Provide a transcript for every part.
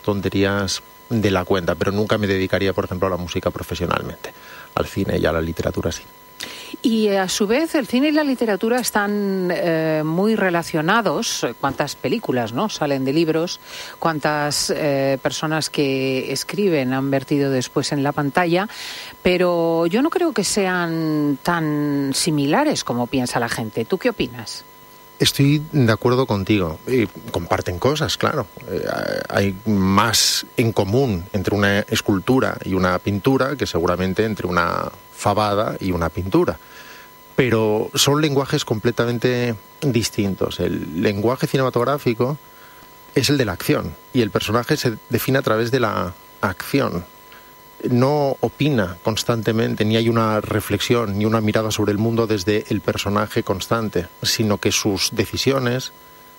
tonterías de la cuenta, pero nunca me dedicaría, por ejemplo, a la música profesionalmente. Al cine y a la literatura sí. Y a su vez el cine y la literatura están muy relacionados. Cuántas películas, ¿no?, salen de libros, cuántas personas que escriben han vertido después en la pantalla, pero yo no creo que sean tan similares como piensa la gente. ¿Tú qué opinas? Estoy de acuerdo contigo. Comparten cosas, claro. Hay más en común entre una escultura y una pintura que seguramente entre una fabada y una pintura. Pero son lenguajes completamente distintos. El lenguaje cinematográfico es el de la acción y el personaje se define a través de la acción. No opina constantemente, ni hay una reflexión, ni una mirada sobre el mundo desde el personaje constante, sino que sus decisiones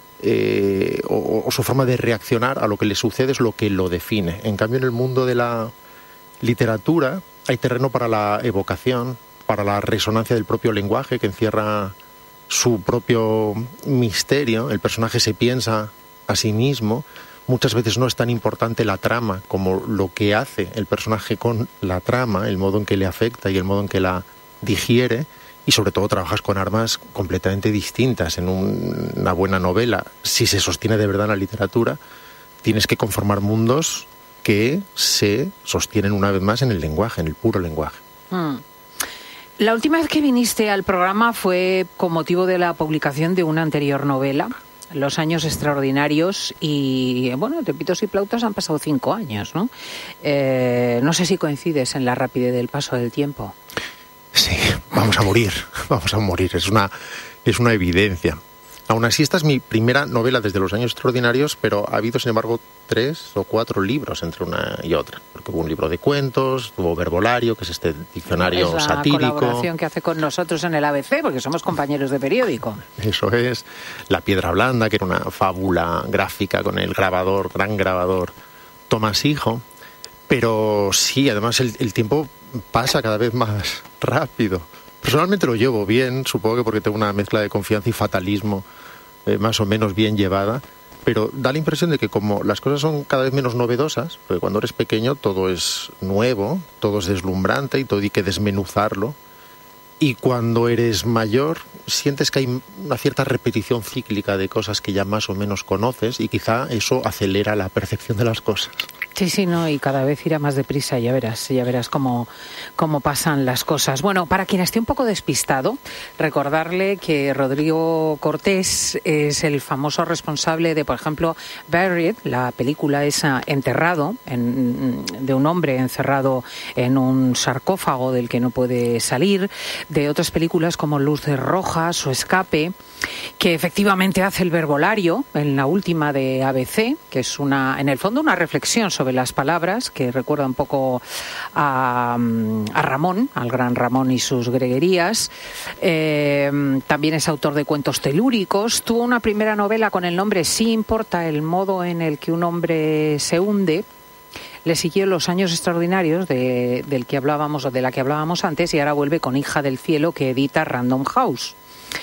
o su forma de reaccionar a lo que le sucede es lo que lo define. En cambio, en el mundo de la literatura hay terreno para la evocación, para la resonancia del propio lenguaje que encierra su propio misterio. El personaje se piensa a sí mismo. Muchas veces no es tan importante la trama como lo que hace el personaje con la trama, el modo en que le afecta y el modo en que la digiere, y sobre todo trabajas con armas completamente distintas. En una buena novela, si se sostiene de verdad en la literatura, tienes que conformar mundos que se sostienen una vez más en el lenguaje, en el puro lenguaje. La última vez que viniste al programa fue con motivo de la publicación de una anterior novela, Los años extraordinarios, y bueno, de pitos y flautas han pasado 5 años, ¿no? No sé si coincides en la rapidez del paso del tiempo. Sí, vamos a morir, es una evidencia. Aún así, esta es mi primera novela desde Los años extraordinarios, pero ha habido, sin embargo, 3 o 4 libros entre una y otra. Porque hubo un libro de cuentos, hubo Verbolario, que es este diccionario satírico. Es la colaboración que hace con nosotros en el ABC, porque somos compañeros de periódico. Eso es. La piedra blanda, que era una fábula gráfica con el gran grabador Tomás Hijo. Pero sí, además el tiempo pasa cada vez más rápido. Personalmente lo llevo bien, supongo que porque tengo una mezcla de confianza y fatalismo más o menos bien llevada, pero da la impresión de que como las cosas son cada vez menos novedosas, porque cuando eres pequeño todo es nuevo, todo es deslumbrante y todo hay que desmenuzarlo, y cuando eres mayor sientes que hay una cierta repetición cíclica de cosas que ya más o menos conoces y quizá eso acelera la percepción de las cosas. Sí, no, y cada vez irá más deprisa, ya verás cómo pasan las cosas. Bueno, para quien esté un poco despistado, recordarle que Rodrigo Cortés es el famoso responsable de, por ejemplo, Buried, la película esa Enterrado, de un hombre encerrado en un sarcófago del que no puede salir, de otras películas como Luces Rojas o Escape, que efectivamente hace el Verbolario, en la última de ABC, que es en el fondo una reflexión sobre las palabras, que recuerda un poco a Ramón, al gran Ramón y sus greguerías. También es autor de cuentos telúricos. Tuvo una primera novela con el nombre Sí importa el modo en el que un hombre se hunde. Le siguió Los años extraordinarios de la que hablábamos antes, y ahora vuelve con Hija del cielo, que edita Random House.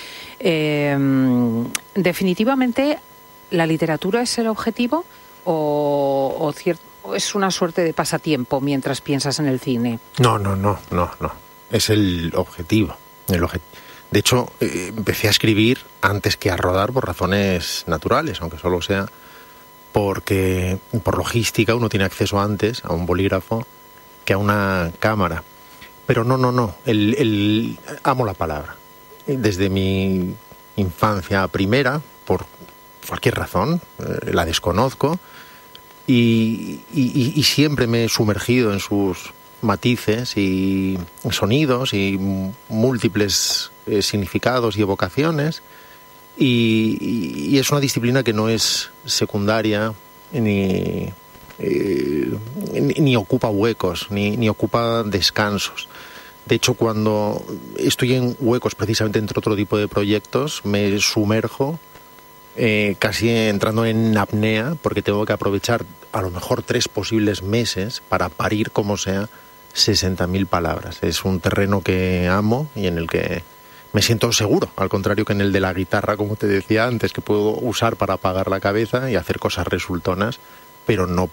Definitivamente, ¿la literatura es el objetivo o es una suerte de pasatiempo mientras piensas en el cine? No. Es el objetivo. De hecho, empecé a escribir antes que a rodar por razones naturales, aunque solo sea porque por logística uno tiene acceso antes a un bolígrafo que a una cámara. Pero no. Amo la palabra. Desde mi infancia primera, por cualquier razón, la desconozco, y siempre me he sumergido en sus matices y sonidos y múltiples significados y evocaciones, y es una disciplina que no es secundaria ni ocupa huecos, ni ocupa descansos. De hecho, cuando estoy en huecos, precisamente entre otro tipo de proyectos, me sumerjo casi entrando en apnea, porque tengo que aprovechar a lo mejor 3 posibles meses para parir como sea 60.000 palabras. Es un terreno que amo y en el que me siento seguro, al contrario que en el de la guitarra, como te decía antes, que puedo usar para apagar la cabeza y hacer cosas resultonas, pero no